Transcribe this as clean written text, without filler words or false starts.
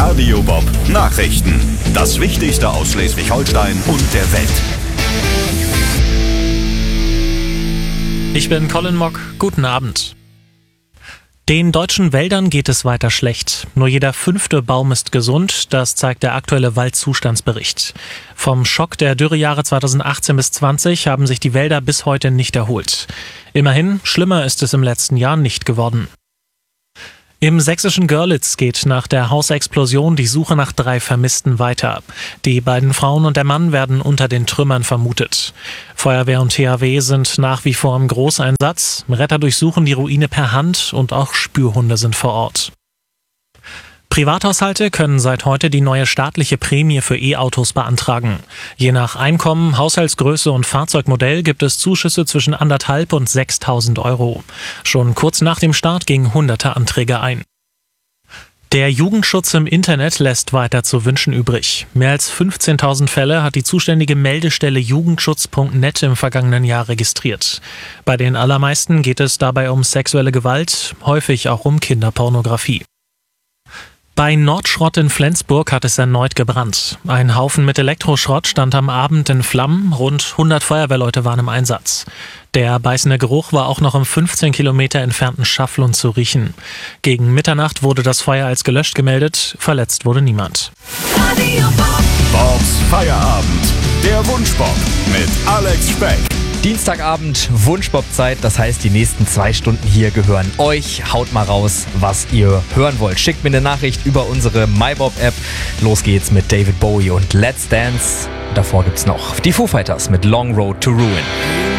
Radio Bob Nachrichten. Das Wichtigste aus Schleswig-Holstein und der Welt. Ich bin Colin Mock. Guten Abend. Den deutschen Wäldern geht es weiter schlecht. Nur jeder 5. Baum ist gesund, das zeigt der aktuelle Waldzustandsbericht. Vom Schock der Dürrejahre 2018 bis 2020 haben sich die Wälder bis heute nicht erholt. Immerhin, schlimmer ist es im letzten Jahr nicht geworden. Im sächsischen Görlitz geht nach der Hausexplosion die Suche nach 3 Vermissten weiter. Die beiden Frauen und der Mann werden unter den Trümmern vermutet. Feuerwehr und THW sind nach wie vor im Großeinsatz. Retter durchsuchen die Ruine per Hand und auch Spürhunde sind vor Ort. Privathaushalte können seit heute die neue staatliche Prämie für E-Autos beantragen. Je nach Einkommen, Haushaltsgröße und Fahrzeugmodell gibt es Zuschüsse zwischen 1.500 und 6.000 Euro. Schon kurz nach dem Start gingen hunderte Anträge ein. Der Jugendschutz im Internet lässt weiter zu wünschen übrig. Mehr als 15.000 Fälle hat die zuständige Meldestelle jugendschutz.net im vergangenen Jahr registriert. Bei den allermeisten geht es dabei um sexuelle Gewalt, häufig auch um Kinderpornografie. Bei Nordschrott in Flensburg hat es erneut gebrannt. Ein Haufen mit Elektroschrott stand am Abend in Flammen. Rund 100 Feuerwehrleute waren im Einsatz. Der beißende Geruch war auch noch im 15 Kilometer entfernten Schafflund zu riechen. Gegen Mitternacht wurde das Feuer als gelöscht gemeldet. Verletzt wurde niemand. Bobs Feierabend. Der Wunschbob mit Alex Speck. Dienstagabend, Wunschbob-Zeit, das heißt, die nächsten 2 Stunden hier gehören euch. Haut mal raus, was ihr hören wollt. Schickt mir eine Nachricht über unsere MyBob-App. Los geht's mit David Bowie und Let's Dance. Davor gibt's noch die Foo Fighters mit Long Road to Ruin.